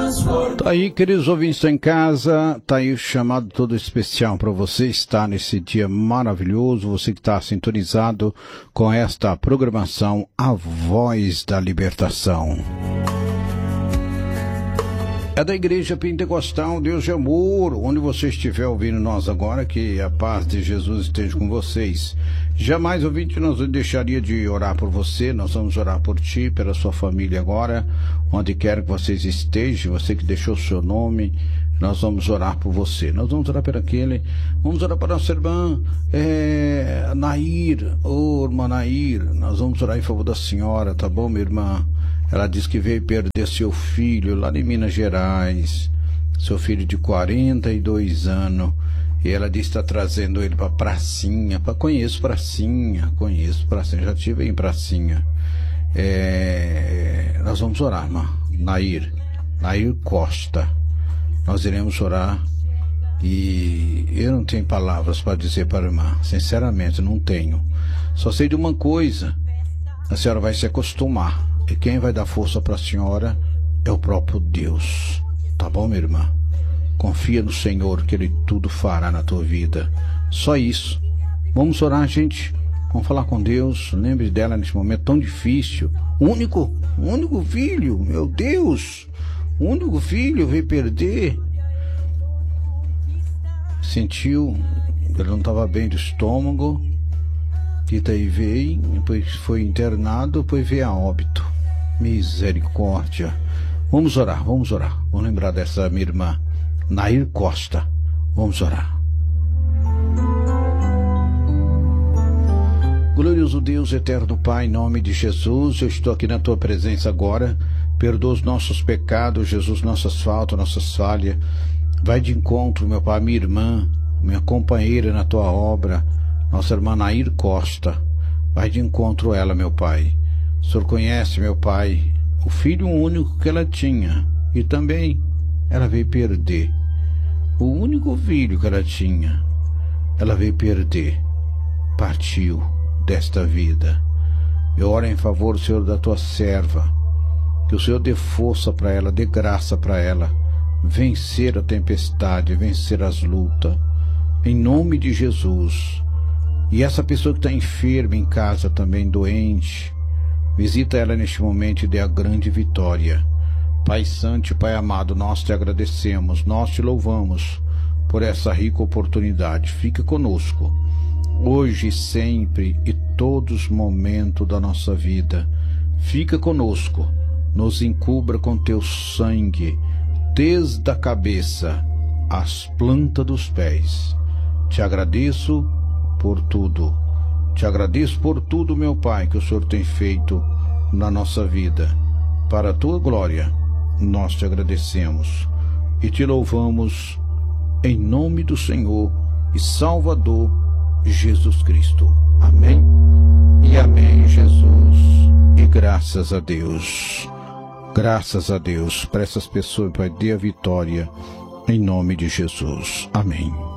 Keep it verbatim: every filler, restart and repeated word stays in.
Tá aí, queridos ouvintes em casa, tá aí o chamado todo especial para você estar nesse dia maravilhoso, você que está sintonizado com esta programação A Voz da Libertação. É da Igreja Pentecostal Deus de Amor, onde você estiver ouvindo nós agora, que a paz de Jesus esteja com vocês. Jamais, ouvinte, nós deixaria de orar por você, nós vamos orar por ti, pela sua família agora, onde quer que vocês estejam, você que deixou o seu nome, nós vamos orar por você. Nós vamos orar por aquele, vamos orar para a nossa irmã é, Nair, ô oh, irmã Nair, nós vamos orar em favor da senhora, tá bom, minha irmã? Ela disse que veio perder seu filho lá em Minas Gerais, seu filho de quarenta e dois anos, e ela disse que está trazendo ele para Pracinha, para conheço Pracinha, conheço Pracinha, já estive em Pracinha. É, nós vamos orar, irmã Nair, Nair Costa, nós iremos orar, e eu não tenho palavras para dizer para a irmã, sinceramente não tenho, só sei de uma coisa, a senhora vai se acostumar. E quem vai dar força para a senhora é o próprio Deus. Tá bom, minha irmã? Confia no Senhor que Ele tudo fará na tua vida. Só isso. Vamos orar, gente. Vamos falar com Deus. Lembre dela nesse momento tão difícil. O único, o único filho, meu Deus. O único filho veio perder. Sentiu, ele não estava bem do estômago. E daí veio, depois foi internado, depois veio a óbito. Misericórdia. Vamos orar, vamos orar. Vamos lembrar dessa minha irmã Nair Costa. Vamos orar. Glorioso Deus, eterno Pai, em nome de Jesus, eu estou aqui na tua presença agora. Perdoa os nossos pecados, Jesus, nossas faltas, nossas falhas. Vai de encontro, meu Pai, minha irmã, minha companheira na tua obra, nossa irmã Nair Costa. Vai de encontro a ela, meu Pai. O Senhor conhece, meu Pai, o filho único que ela tinha, e também ela veio perder. O único filho que ela tinha, ela veio perder. Partiu desta vida. Eu oro em favor, Senhor, da tua serva, que o Senhor dê força para ela, dê graça para ela, vencer a tempestade, vencer as lutas, em nome de Jesus. E essa pessoa que está enferma em casa também, doente, visita ela neste momento e dê a grande vitória. Pai Santo e Pai amado, nós te agradecemos, nós te louvamos por essa rica oportunidade. Fica conosco, hoje, sempre e todos os momentos da nossa vida. Fica conosco, nos encubra com teu sangue, desde a cabeça às plantas dos pés. Te agradeço por tudo. Te agradeço por tudo, meu Pai, que o Senhor tem feito na nossa vida. Para a tua glória, nós te agradecemos e te louvamos em nome do Senhor e Salvador Jesus Cristo. Amém e amém, Jesus. E graças a Deus. Graças a Deus. Para essas pessoas, Pai, dê a vitória em nome de Jesus. Amém.